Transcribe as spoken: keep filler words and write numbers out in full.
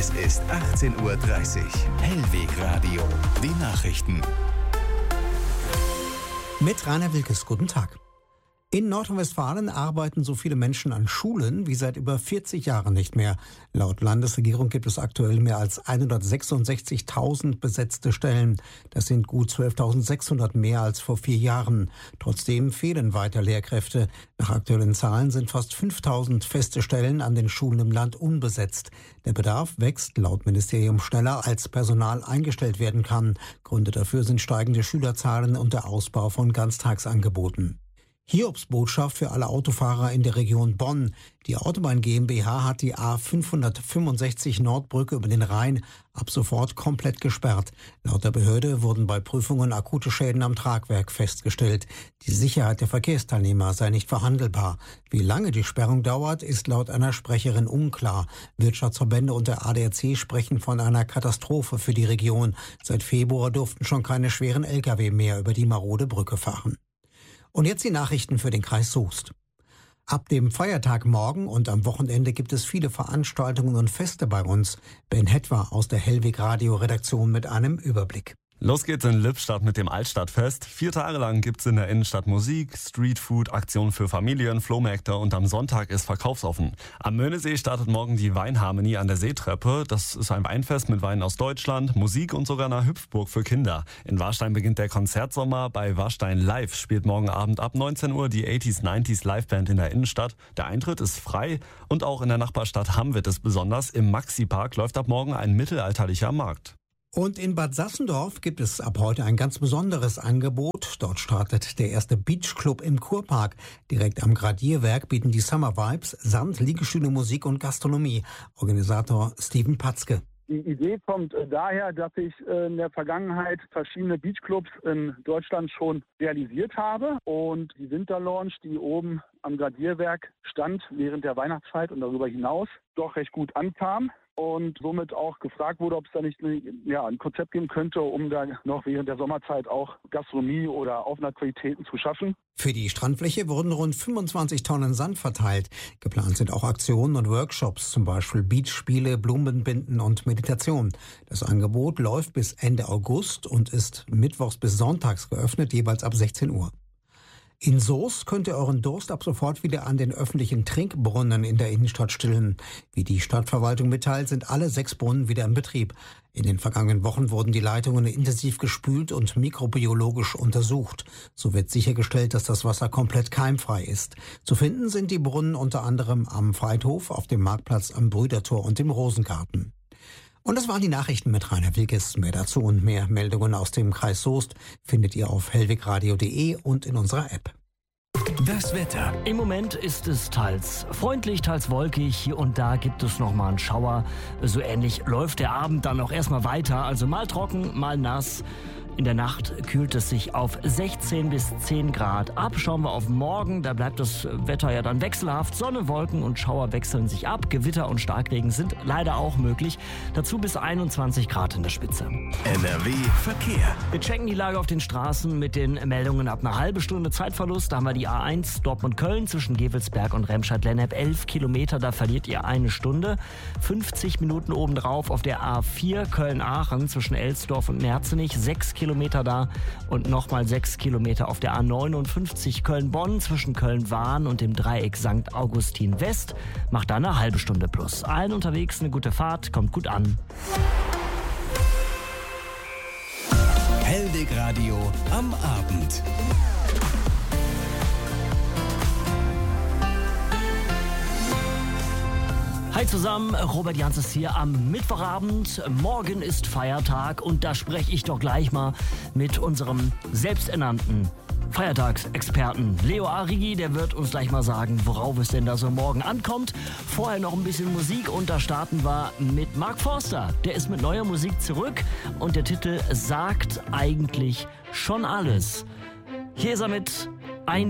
Es ist achtzehn Uhr dreißig. Hellweg Radio. Die Nachrichten. Mit Rainer Wilkes, guten Tag. In Nordrhein-Westfalen arbeiten so viele Menschen an Schulen wie seit über vierzig Jahren nicht mehr. Laut Landesregierung gibt es aktuell mehr als hundertsechsundsechzigtausend besetzte Stellen. Das sind gut zwölftausendsechshundert mehr als vor vier Jahren. Trotzdem fehlen weiter Lehrkräfte. Nach aktuellen Zahlen sind fast fünftausend feste Stellen an den Schulen im Land unbesetzt. Der Bedarf wächst laut Ministerium schneller, als Personal eingestellt werden kann. Gründe dafür sind steigende Schülerzahlen und der Ausbau von Ganztagsangeboten. Hiobsbotschaft für alle Autofahrer in der Region Bonn. Die Autobahn GmbH hat die A fünfhundertfünfundsechzig Nordbrücke über den Rhein ab sofort komplett gesperrt. Laut der Behörde wurden bei Prüfungen akute Schäden am Tragwerk festgestellt. Die Sicherheit der Verkehrsteilnehmer sei nicht verhandelbar. Wie lange die Sperrung dauert, ist laut einer Sprecherin unklar. Wirtschaftsverbände und der A D A C sprechen von einer Katastrophe für die Region. Seit Februar durften schon keine schweren Lkw mehr über die marode Brücke fahren. Und jetzt die Nachrichten für den Kreis Soest. Ab dem Feiertag morgen und am Wochenende gibt es viele Veranstaltungen und Feste bei uns. Ben Hetwa aus der Hellweg Radio Redaktion mit einem Überblick. Los geht's in Lippstadt mit dem Altstadtfest. Vier Tage lang gibt's in der Innenstadt Musik, Streetfood, Aktionen für Familien, Flohmärkte und am Sonntag ist verkaufsoffen. Am Möhnesee startet morgen die Weinharmonie an der Seetreppe. Das ist ein Weinfest mit Weinen aus Deutschland, Musik und sogar einer Hüpfburg für Kinder. In Warstein beginnt der Konzertsommer. Bei Warstein Live spielt morgen Abend ab neunzehn Uhr die achtziger, neunziger Liveband in der Innenstadt. Der Eintritt ist frei und auch in der Nachbarstadt Hamm wird es besonders. Im Maxi-Park läuft ab morgen ein mittelalterlicher Markt. Und in Bad Sassendorf gibt es ab heute ein ganz besonderes Angebot. Dort startet der erste Beachclub im Kurpark. Direkt am Gradierwerk bieten die Summer Vibes Sand, Liegestühle, Musik und Gastronomie. Organisator Steven Patzke. Die Idee kommt daher, dass ich in der Vergangenheit verschiedene Beachclubs in Deutschland schon realisiert habe. Und die Winterlounge, die oben am Gradierwerk stand während der Weihnachtszeit und darüber hinaus, doch recht gut ankam. Und somit auch gefragt wurde, ob es da nicht ja, ein Konzept geben könnte, um da noch während der Sommerzeit auch Gastronomie oder Aufenthaltsqualitäten zu schaffen. Für die Strandfläche wurden rund fünfundzwanzig Tonnen Sand verteilt. Geplant sind auch Aktionen und Workshops, zum Beispiel Beachspiele, Blumenbinden und Meditation. Das Angebot läuft bis Ende August und ist mittwochs bis sonntags geöffnet, jeweils ab sechzehn Uhr. In Soest könnt ihr euren Durst ab sofort wieder an den öffentlichen Trinkbrunnen in der Innenstadt stillen. Wie die Stadtverwaltung mitteilt, sind alle sechs Brunnen wieder in Betrieb. In den vergangenen Wochen wurden die Leitungen intensiv gespült und mikrobiologisch untersucht. So wird sichergestellt, dass das Wasser komplett keimfrei ist. Zu finden sind die Brunnen unter anderem am Friedhof, auf dem Marktplatz, am Brüdertor und im Rosengarten. Und das waren die Nachrichten mit Rainer Wilkes. Mehr dazu und mehr Meldungen aus dem Kreis Soest findet ihr auf hellwegradio punkt de und in unserer App. Das Wetter. Im Moment ist es teils freundlich, teils wolkig. Hier und da gibt es noch mal einen Schauer. So ähnlich läuft der Abend dann auch erstmal weiter. Also mal trocken, mal nass. In der Nacht kühlt es sich auf sechzehn bis zehn Grad ab. Schauen wir auf morgen, da bleibt das Wetter ja dann wechselhaft. Sonne, Wolken und Schauer wechseln sich ab. Gewitter und Starkregen sind leider auch möglich. Dazu bis einundzwanzig Grad in der Spitze. N R W Verkehr. Wir checken die Lage auf den Straßen mit den Meldungen ab einer halben Stunde Zeitverlust. Da haben wir die A eins Dortmund-Köln zwischen Gevelsberg und Remscheid-Lennep. elf Kilometer, da verliert ihr eine Stunde. fünfzig Minuten obendrauf auf der A vier Köln-Aachen zwischen Elsdorf und Merzenich. sechs Kilometer da und nochmal sechs Kilometer auf der A neunundfünfzig Köln-Bonn zwischen Köln-Wahn und dem Dreieck Sankt Augustin West. Macht da eine halbe Stunde plus. Allen unterwegs eine gute Fahrt, kommt gut an. Hellweg Radio am Abend. Hi zusammen, Robert Jans ist hier am Mittwochabend. Morgen ist Feiertag und da spreche ich doch gleich mal mit unserem selbsternannten Feiertagsexperten Leo Arrighi. Der wird uns gleich mal sagen, worauf es denn da so morgen ankommt. Vorher noch ein bisschen Musik und da starten wir mit Mark Forster. Der ist mit neuer Musik zurück und der Titel sagt eigentlich schon alles. Hier ist er mit